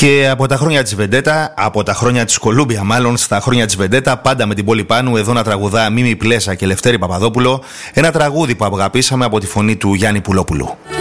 Και από τα χρόνια της Βεντέτα, από τα χρόνια της Κολούμπια μάλλον, στα χρόνια της Βεντέτα, πάντα με την πόλη Πάνου, εδώ να τραγουδά Μίμη Πλέσα και Λευτέρη Παπαδόπουλο, ένα τραγούδι που αγαπήσαμε από τη φωνή του Γιάννη Πουλόπουλου.